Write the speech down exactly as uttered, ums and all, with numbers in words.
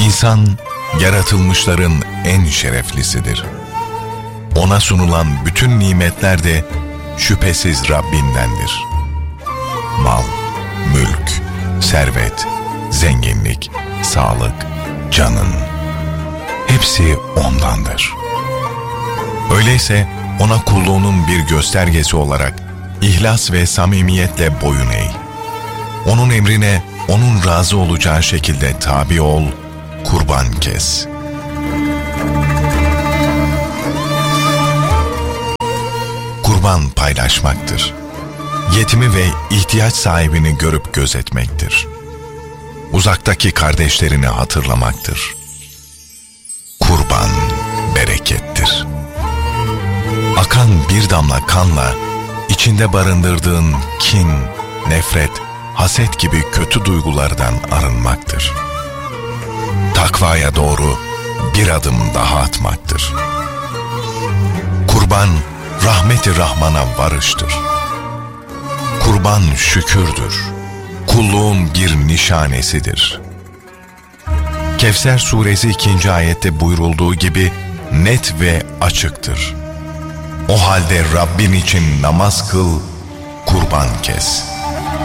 İnsan, yaratılmışların en şereflisidir. Ona sunulan bütün nimetler de şüphesiz Rabbindendir. Mal, mülk, servet, zenginlik, sağlık, canın, hepsi O'ndandır. Öyleyse O'na kulluğunun bir göstergesi olarak ihlas ve samimiyetle boyun eğ. O'nun emrine, O'nun razı olacağı şekilde tabi ol, kurban kes. Kurban paylaşmaktır. Yetimi ve ihtiyaç sahibini görüp gözetmektir. Uzaktaki kardeşlerini hatırlamaktır. Kurban berekettir. Akan bir damla kanla içinde barındırdığın kin, nefret, haset gibi kötü duygulardan arınmaktır. Takvaya doğru bir adım daha atmaktır. Kurban, rahmet-i Rahman'a varıştır. Kurban şükürdür. Kulluğun bir nişanesidir. Kevser suresi ikinci ayette buyurulduğu gibi net ve açıktır. O halde Rabbin için namaz kıl, kurban kes.